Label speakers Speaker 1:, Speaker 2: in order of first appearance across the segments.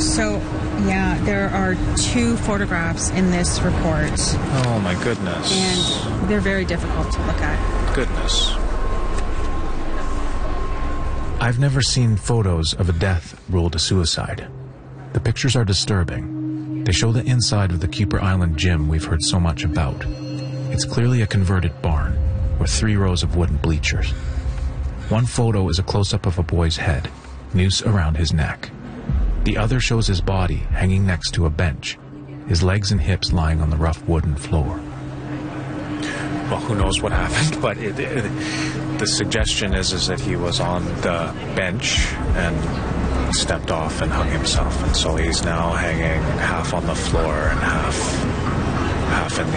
Speaker 1: So, yeah, there are 2 photographs in this report.
Speaker 2: Oh, my goodness.
Speaker 1: And they're very difficult to look at.
Speaker 2: Goodness.
Speaker 3: I've never seen photos of a death ruled a suicide. The pictures are disturbing. They show the inside of the Kuper Island gym we've heard so much about. It's clearly a converted barn, with 3 rows of wooden bleachers. One photo is a close-up of a boy's head, noose around his neck. The other shows his body hanging next to a bench, his legs and hips lying on the rough wooden floor.
Speaker 2: Well, who knows what happened, but the suggestion is that he was on the bench and stepped off and hung himself, and so he's now hanging half on the floor and half in the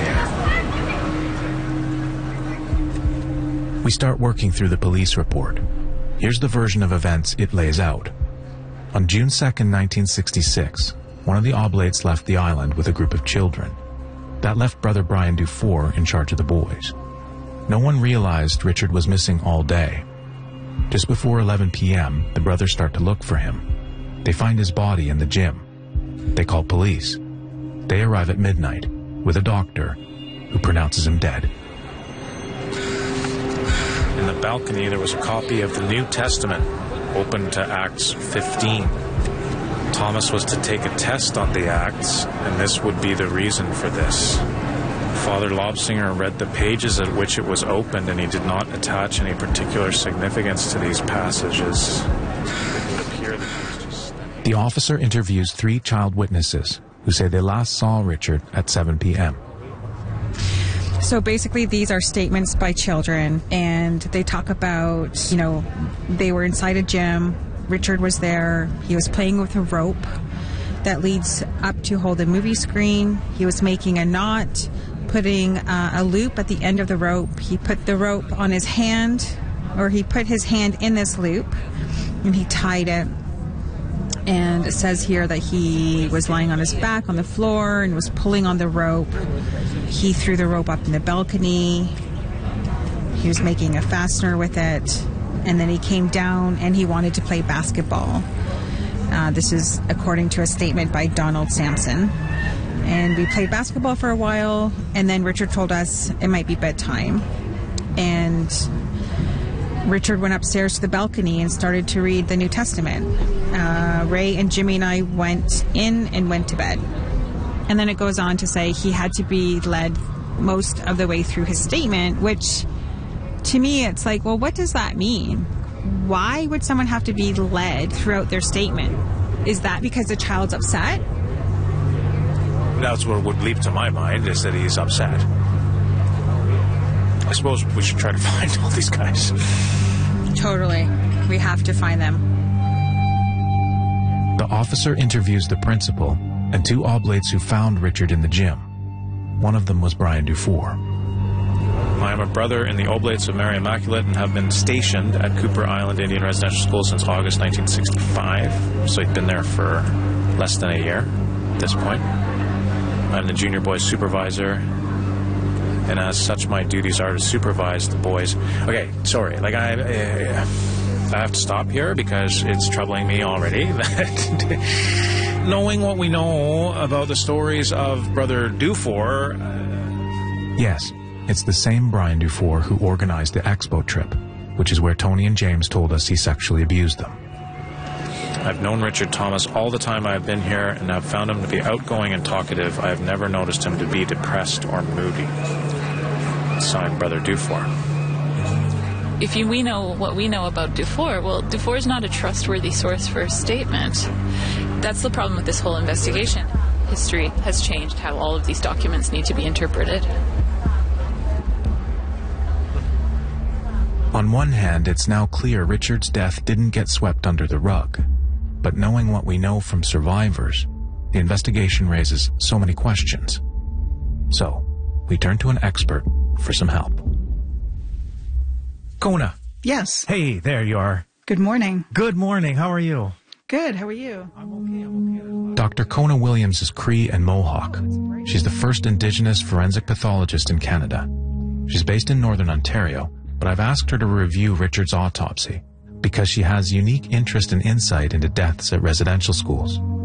Speaker 2: air.
Speaker 3: We start working through the police report. Here's the version of events it lays out. On June 2nd, 1966, one of the Oblates left the island with a group of children. That left brother Brian Dufour in charge of the boys. No one realized Richard was missing all day. Just before 11 p.m., the brothers start to look for him. They find his body in the gym. They call police. They arrive at midnight with a doctor who pronounces him dead.
Speaker 2: In the balcony, there was a copy of the New Testament, open to Acts 15. Thomas was to take a test on the Acts, and this would be the reason for this. Father Lobsinger read the pages at which it was opened, and he did not attach any particular significance to these passages. It would appear that he was just studying.
Speaker 3: The officer interviews 3 child witnesses who say they last saw Richard at 7 p.m.
Speaker 1: So basically, these are statements by children, and they talk about, they were inside a gym. Richard was there. He was playing with a rope that leads up to hold a movie screen. He was making a knot, putting a loop at the end of the rope. He put the rope on his hand, or he put his hand in this loop, and he tied it. And it says here that he was lying on his back on the floor and was pulling on the rope. He threw the rope up in the balcony. He was making a fastener with it. And then he came down and he wanted to play basketball. This is according to a statement by Donald Sampson. And we played basketball for a while, and then Richard told us it might be bedtime. And Richard went upstairs to the balcony and started to read the New Testament. Ray and Jimmy and I went in and went to bed. And then it goes on to say he had to be led most of the way through his statement, which to me it's like, well, what does that mean? Why would someone have to be led throughout their statement? Is that because the child's upset?
Speaker 2: That's what would leap to my mind, is that he's upset. I suppose we should try to find all these guys.
Speaker 1: Totally. We have to find them.
Speaker 3: The officer interviews the principal and 2 Oblates who found Richard in the gym. One of them was Brian Dufour.
Speaker 2: I am a brother in the Oblates of Mary Immaculate and have been stationed at Kuper Island Indian Residential School since August 1965. So he's been there for less than a year at this point. I'm the junior boys supervisor, and as such, my duties are to supervise the boys. Okay, sorry, I have to stop here because it's troubling me already that knowing what we know about the stories of Brother Dufour...
Speaker 3: Yes, it's the same Brian Dufour who organized the Expo trip, which is where Tony and James told us he sexually abused them.
Speaker 2: I've known Richard Thomas all the time I've been here, and I've found him to be outgoing and talkative. I have never noticed him to be depressed or moody. Signed, Brother Dufour.
Speaker 4: If we know what we know about Dufour, well, Dufour is not a trustworthy source for a statement. That's the problem with this whole investigation. History has changed how all of these documents need to be interpreted.
Speaker 3: On one hand, it's now clear Richard's death didn't get swept under the rug. But knowing what we know from survivors, the investigation raises so many questions. So, we turn to an expert for some help.
Speaker 5: Kona.
Speaker 6: Yes.
Speaker 5: Hey, there you are.
Speaker 6: Good morning.
Speaker 5: Good morning. How are you?
Speaker 6: Good. How are you?
Speaker 5: I'm okay.
Speaker 3: Dr. Kona Williams is Cree and Mohawk. She's the first Indigenous forensic pathologist in Canada. She's based in Northern Ontario, but I've asked her to review Richard's autopsy because she has unique interest and insight into deaths at residential schools.